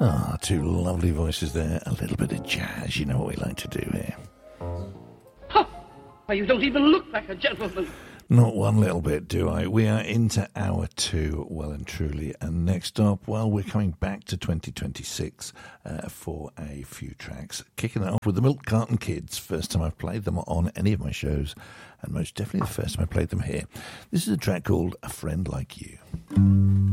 Ah, two lovely voices there. A little bit of jazz. You know what we like to do here. Huh. Why, you don't even look like a gentleman. Not one little bit, do I? We are into hour two, well and truly. And next up, well, we're coming back to 2026 for a few tracks. Kicking it off with the Milk Carton Kids. First time I've played them on any of my shows, and most definitely the first time I played them here. This is a track called A Friend Like You.